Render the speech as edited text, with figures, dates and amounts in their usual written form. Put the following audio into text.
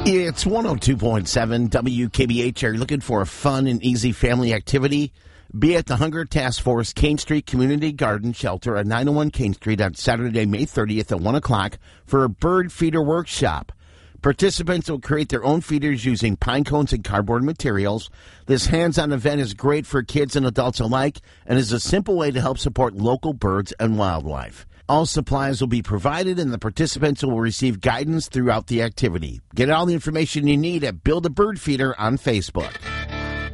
It's 102.7 WKBH. Are you looking for a fun and easy family activity? Be at the Hunger Task Force Kane Street Community Garden Shelter at 901 Kane Street on Saturday, May 30th at 1 o'clock for a bird feeder workshop. Participants will create their own feeders using pine cones and cardboard materials. This hands-on event is great for kids and adults alike and is a simple way to help support local birds and wildlife. All supplies will be provided and the participants will receive guidance throughout the activity. Get all the information you need at Build a Bird Feeder on Facebook.